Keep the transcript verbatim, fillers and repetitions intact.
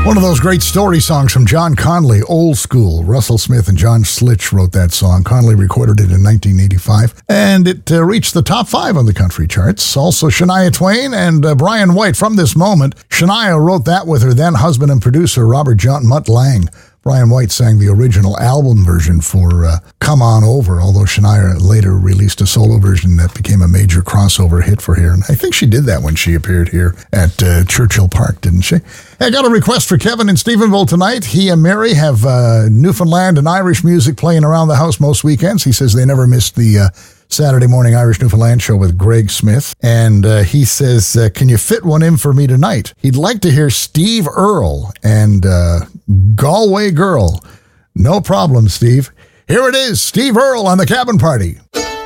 One of those great story songs from John Conley, Old School. Russell Smith and John Slitch wrote that song. Conley recorded it in nineteen eighty-five, and it uh, reached the top five on the country charts. Also, Shania Twain and uh, Brian White, From This Moment. Shania wrote that with her then husband and producer, Robert John Mutt Lang. Brian White sang the original album version for uh, Come On Over, although Shania later released a solo version that became a major crossover hit for her. And I think she did that when she appeared here at uh, Churchill Park, didn't she? I got a request for Kevin in Stephenville tonight. He and Mary have uh, Newfoundland and Irish music playing around the house most weekends. He says they never missed the uh, Saturday morning Irish Newfoundland show with Greg Smith. And uh, he says, uh, can you fit one in for me tonight? He'd like to hear Steve Earle and uh, Galway Girl. No problem, Steve. Here it is, Steve Earle on the Cabin Party.